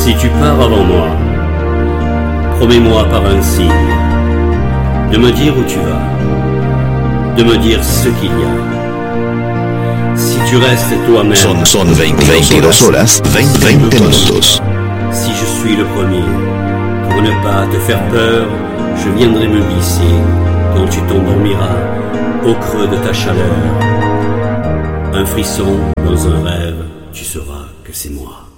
Si tu pars avant moi, promets-moi par un signe de me dire où tu vas, de me dire ce qu'il y a. Si tu restes toi-même, Son 22 horas, 20 minutos. Si je suis le premier, pour ne pas te faire peur, je viendrai me glisser quand tu t'endormiras au creux de ta chaleur. Un frisson dans un rêve, tu sauras que c'est moi.